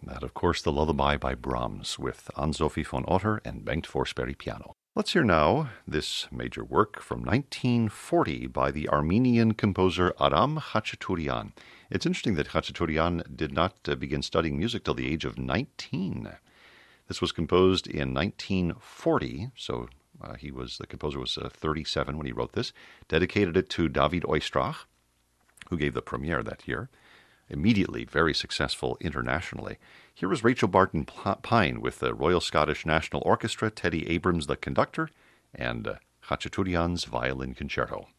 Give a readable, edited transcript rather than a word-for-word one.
That, of course, the Lullaby by Brahms with Anne-Sophie von Otter and Bengt Forsberg piano. Let's hear now this major work from 1940 by the Armenian composer Aram Khachaturian. It's interesting that Khachaturian did not begin studying music till the age of 19. This was composed in 1940, so the composer was 37 when he wrote this, dedicated it to David Oistrakh, who gave the premiere that year. Immediately very successful internationally. Here is Rachel Barton Pine with the Royal Scottish National Orchestra, Teddy Abrams the conductor, and Khachaturian's Violin Concerto.